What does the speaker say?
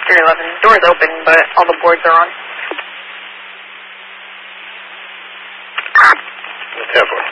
311. Door's open, but all the boards are on. 10-4.